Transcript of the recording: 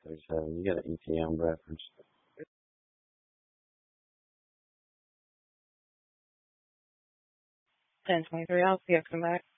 37. You got an ETM reference. 1023, I'll see you come back.